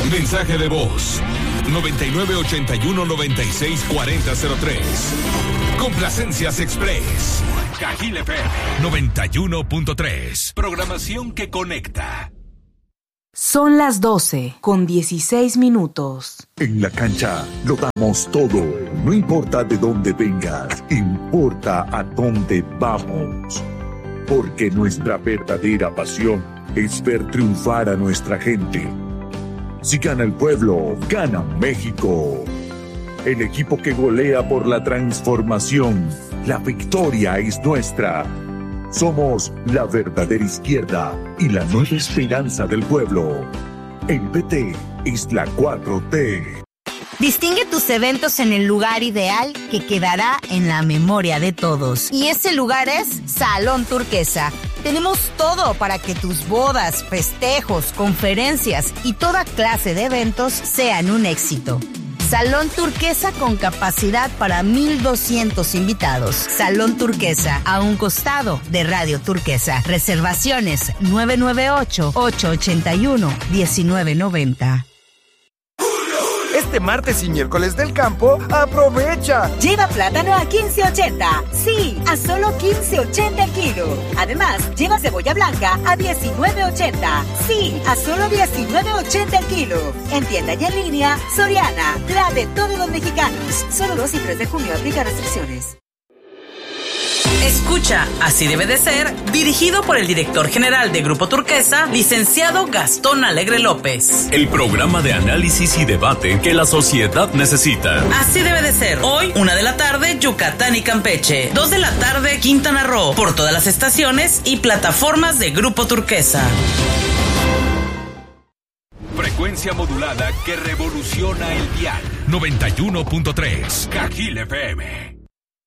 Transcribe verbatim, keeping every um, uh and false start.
Mensaje de voz noventa y nueve ochenta y uno noventa y seis cuarenta cero tres. Complacencias Express. Cajil F M noventa y uno punto tres. Programación que conecta. Son las doce con dieciséis minutos. En la cancha lo damos todo. No importa de dónde vengas, importa a dónde vamos. Porque nuestra verdadera pasión es ver triunfar a nuestra gente. Si gana el pueblo, gana México. El equipo que golea por la transformación. La victoria es nuestra. Somos la verdadera izquierda y la nueva esperanza del pueblo. El P T es la cuatro T. Distingue tus eventos en el lugar ideal que quedará en la memoria de todos. Y ese lugar es Salón Turquesa. Tenemos todo para que tus bodas, festejos, conferencias y toda clase de eventos sean un éxito. Salón Turquesa con capacidad para mil doscientos invitados. Salón Turquesa, a un costado de Radio Turquesa. Reservaciones nueve nueve ocho, ocho ocho uno, uno nueve nueve cero. Este martes y miércoles del campo, ¡aprovecha! Lleva plátano a quince ochenta. Sí, a solo quince ochenta el kilo. Además, lleva cebolla blanca a diecinueve ochenta. Sí, a solo diecinueve ochenta el kilo. En tienda y en línea, Soriana, la de todos los mexicanos. Solo dos y tres de junio aplica restricciones. Escucha, así debe de ser, dirigido por el director general de Grupo Turquesa, licenciado Gastón Alegre López. El programa de análisis y debate que la sociedad necesita. Así debe de ser. Hoy, una de la tarde, Yucatán y Campeche. Dos de la tarde, Quintana Roo. Por todas las estaciones y plataformas de Grupo Turquesa. Frecuencia modulada que revoluciona el dial. noventa y uno punto tres. Cajil F M.